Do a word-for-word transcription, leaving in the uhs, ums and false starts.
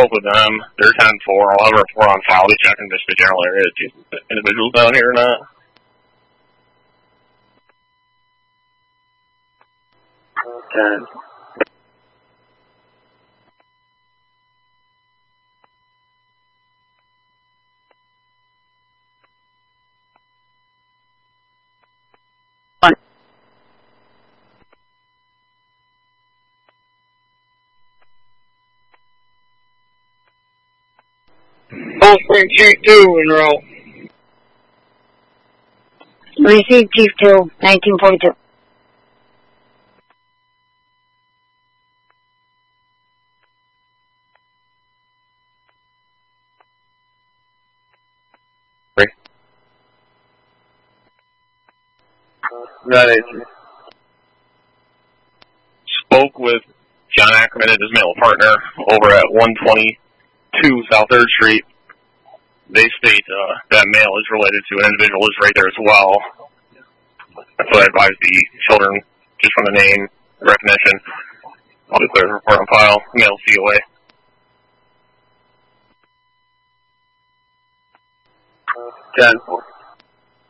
spoke with them. They're ten four. I'll have a report on file. Be checking just the general area to see if the individuals down here or not. Okay. Cold Spring Chief two, enroll. Receive Chief two, nineteen forty-two. Got it. Spoke with John Ackerman and his male partner over at one twenty-two South third Street. They state uh, that male is related to an individual is right there as well. That's what I advise the children, just from the name, recognition. I'll declare the report on file. Male C O A. ten four.